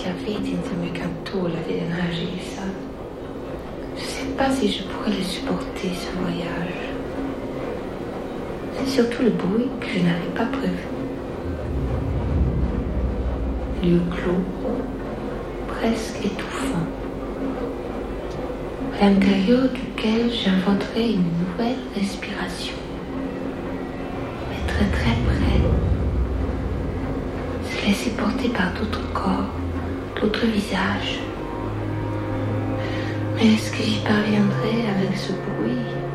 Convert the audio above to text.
vet inte hur mycket han tål vid den här resan. Je ne sais pas si je pourrais le supporter, ce voyage. C'est surtout le bruit que je n'avais pas prévu. Lieu clos, presque étouffant, à l'intérieur duquel j'inventerai une nouvelle respiration. Être très près, se laisser porter par d'autres corps, d'autres visages. Mais est-ce que j'y parviendrai avec ce bruit